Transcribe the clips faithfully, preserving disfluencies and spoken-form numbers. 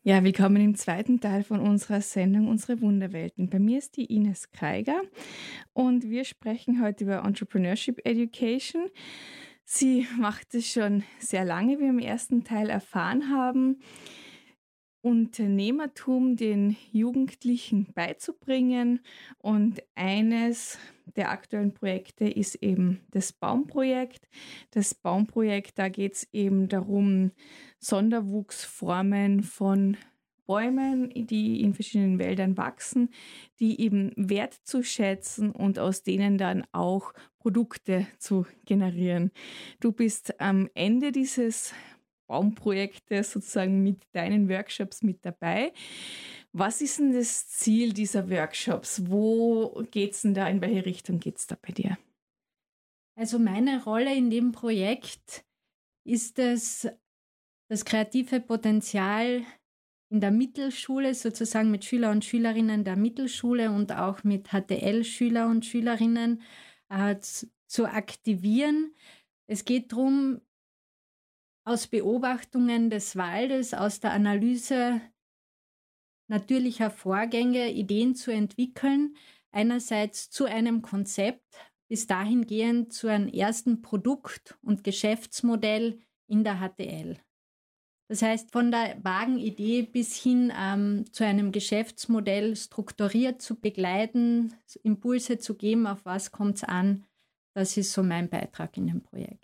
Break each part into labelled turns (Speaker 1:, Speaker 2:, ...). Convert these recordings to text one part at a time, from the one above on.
Speaker 1: Ja, willkommen im zweiten Teil von unserer Sendung Unsere Wunderwelten. Bei mir ist die Ines Kreiger und wir sprechen heute über Entrepreneurship Education. Sie macht es schon sehr lange, wie wir im ersten Teil erfahren haben, Unternehmertum den Jugendlichen beizubringen. Und eines der aktuellen Projekte ist eben das Baumprojekt. Das Baumprojekt, da geht es eben darum, Sonderwuchsformen von Bäumen, die in verschiedenen Wäldern wachsen, die eben wertzuschätzen und aus denen dann auch Produkte zu generieren. Du bist am Ende dieses Baumprojektes sozusagen mit deinen Workshops mit dabei. Was ist denn das Ziel dieser Workshops? Wo geht es denn da, in welche Richtung geht es da bei dir?
Speaker 2: Also meine Rolle in dem Projekt ist es, das kreative Potenzial in der Mittelschule, sozusagen mit Schüler und Schülerinnen der Mittelschule und auch mit H T L-Schüler und Schülerinnen äh, zu, zu aktivieren. Es geht darum, aus Beobachtungen des Waldes, aus der Analyse natürlicher Vorgänge Ideen zu entwickeln, einerseits zu einem Konzept, bis dahingehend zu einem ersten Produkt und Geschäftsmodell in der H T L. Das heißt, von der vagen Idee bis hin ähm, zu einem Geschäftsmodell strukturiert zu begleiten, Impulse zu geben, auf was kommt es an, das ist so mein Beitrag in dem Projekt.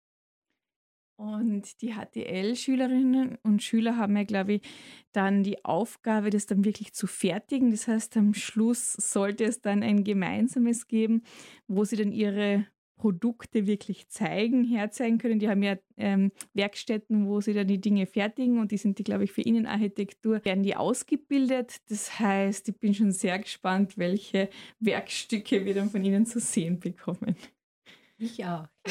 Speaker 1: Und die H T L-Schülerinnen und Schüler haben ja, glaube ich, dann die Aufgabe, das dann wirklich zu fertigen. Das heißt, am Schluss sollte es dann ein gemeinsames geben, wo sie dann ihre Produkte wirklich zeigen, herzeigen können. Die haben ja ähm, Werkstätten, wo sie dann die Dinge fertigen und die sind, die, glaube ich, für Innenarchitektur, werden die ausgebildet. Das heißt, ich bin schon sehr gespannt, welche Werkstücke wir dann von Ihnen zu sehen bekommen.
Speaker 2: Ich auch, ja.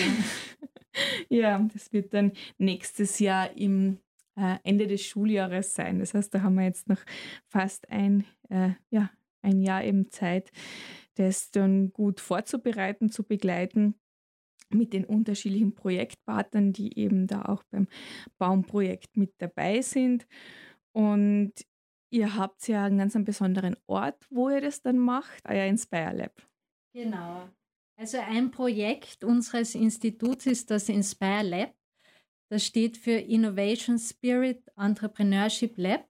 Speaker 1: Ja, das wird dann nächstes Jahr im äh, Ende des Schuljahres sein. Das heißt, da haben wir jetzt noch fast ein, äh, ja, ein Jahr eben Zeit, das dann gut vorzubereiten, zu begleiten mit den unterschiedlichen Projektpartnern, die eben da auch beim Baumprojekt mit dabei sind. Und ihr habt ja einen ganz einen besonderen Ort, wo ihr das dann macht, euer Inspire Lab.
Speaker 2: Genau. Also ein Projekt unseres Instituts ist das Inspire Lab. Das steht für Innovation Spirit Entrepreneurship Lab.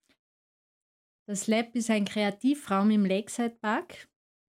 Speaker 2: Das Lab ist ein Kreativraum im Lakeside Park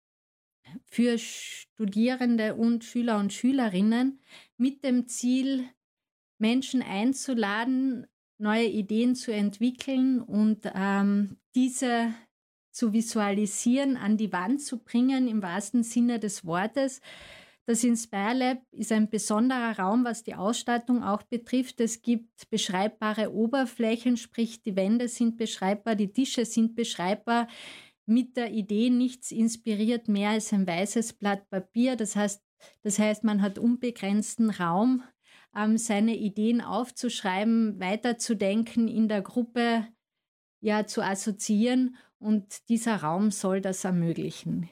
Speaker 2: für Studierende und Schüler und Schülerinnen mit dem Ziel, Menschen einzuladen, neue Ideen zu entwickeln und ähm, diese zu visualisieren, an die Wand zu bringen, im wahrsten Sinne des Wortes. Das Inspire Lab ist ein besonderer Raum, was die Ausstattung auch betrifft. Es gibt beschreibbare Oberflächen, sprich die Wände sind beschreibbar, die Tische sind beschreibbar. Mit der Idee, nichts inspiriert mehr als ein weißes Blatt Papier. Das heißt, das heißt, man hat unbegrenzten Raum, ähm, seine Ideen aufzuschreiben, weiterzudenken, in der Gruppe ja, zu assoziieren. Und dieser Raum soll das ermöglichen.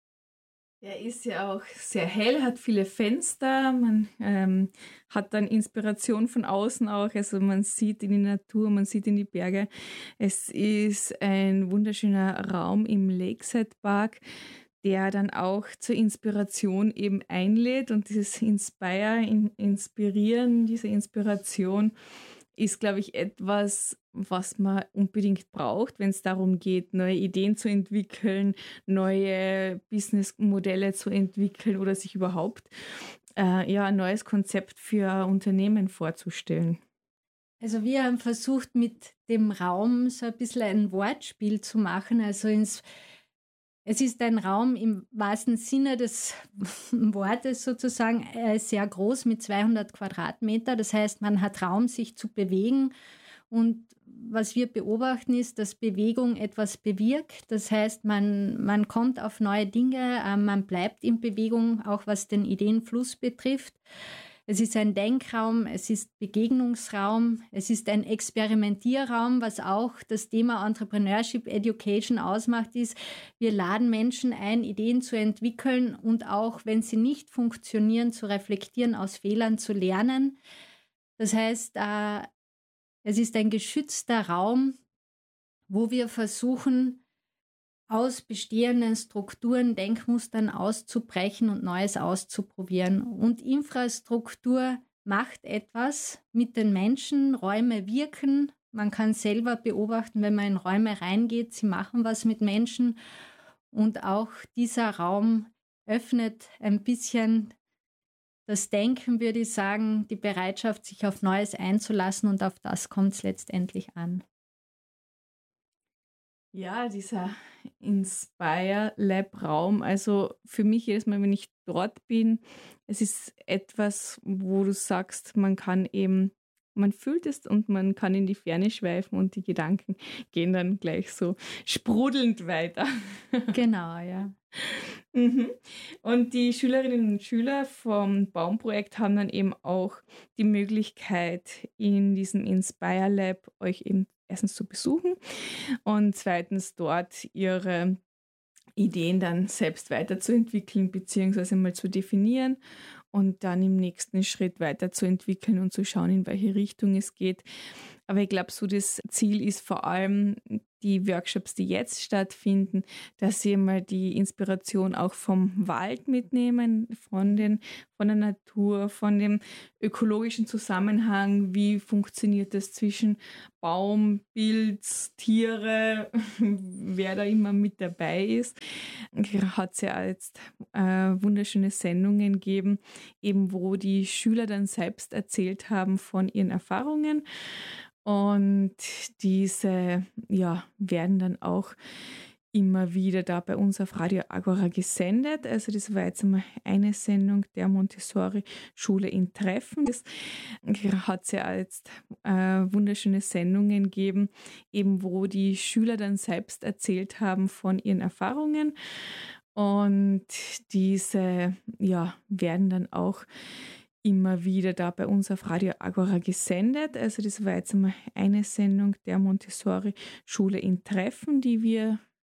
Speaker 1: Er ist ja auch sehr hell, hat viele Fenster, man ähm, hat dann Inspiration von außen auch, also man sieht in die Natur, man sieht in die Berge. Es ist ein wunderschöner Raum im Lakeside Park, der dann auch zur Inspiration eben einlädt und dieses Inspire, in, Inspirieren, diese Inspiration ist, glaube ich, etwas, was man unbedingt braucht, wenn es darum geht, neue Ideen zu entwickeln, neue Businessmodelle zu entwickeln oder sich überhaupt äh, ja, ein neues Konzept für Unternehmen vorzustellen.
Speaker 2: Also wir haben versucht, mit dem Raum so ein bisschen ein Wortspiel zu machen. Also ins, es ist ein Raum im wahrsten Sinne des Wortes sozusagen äh, sehr groß mit zweihundert Quadratmeter. Das heißt, man hat Raum, sich zu bewegen. Und was wir beobachten, ist, dass Bewegung etwas bewirkt. Das heißt, man, man kommt auf neue Dinge, äh, man bleibt in Bewegung, auch was den Ideenfluss betrifft. Es ist ein Denkraum, es ist Begegnungsraum, es ist ein Experimentierraum, was auch das Thema Entrepreneurship Education ausmacht, ist, wir laden Menschen ein, Ideen zu entwickeln und auch, wenn sie nicht funktionieren, zu reflektieren, aus Fehlern zu lernen. Das heißt, äh, es ist ein geschützter Raum, wo wir versuchen, aus bestehenden Strukturen, Denkmustern auszubrechen und Neues auszuprobieren. Und Infrastruktur macht etwas mit den Menschen, Räume wirken. Man kann selber beobachten, wenn man in Räume reingeht, sie machen was mit Menschen. Und auch dieser Raum öffnet ein bisschen das Denken, würde ich sagen, die Bereitschaft, sich auf Neues einzulassen, und auf das kommt es letztendlich an.
Speaker 1: Ja, dieser Inspire Lab Raum, also für mich jedes Mal, wenn ich dort bin, es ist etwas, wo du sagst, man kann eben, man fühlt es und man kann in die Ferne schweifen und die Gedanken gehen dann gleich so sprudelnd weiter.
Speaker 2: Genau, ja.
Speaker 1: Mhm. Und die Schülerinnen und Schüler vom Baumprojekt haben dann eben auch die Möglichkeit, in diesem Inspire Lab euch eben erstens zu besuchen und zweitens dort ihre Ideen dann selbst weiterzuentwickeln beziehungsweise mal zu definieren und dann im nächsten Schritt weiterzuentwickeln und zu schauen, in welche Richtung es geht. Aber ich glaube, so das Ziel ist vor allem die Workshops, die jetzt stattfinden, dass sie mal die Inspiration auch vom Wald mitnehmen, von, den, von der Natur, von dem ökologischen Zusammenhang, wie funktioniert das zwischen Baum, Pilz, Tiere, wer da immer mit dabei ist. Hat es ja jetzt äh, wunderschöne Sendungen gegeben, eben wo die Schüler dann selbst erzählt haben von ihren Erfahrungen. Und diese ja, werden dann auch immer wieder da bei uns auf Radio Agora gesendet. Also das war jetzt einmal eine Sendung der Montessori-Schule in Treffen. Das hat es ja jetzt äh, wunderschöne Sendungen gegeben, eben wo die Schüler dann selbst erzählt haben von ihren Erfahrungen. Und diese ja, werden dann auch immer wieder da bei uns auf Radio Agora gesendet. Also das war jetzt einmal eine Sendung der Montessori-Schule in Treffen, die wir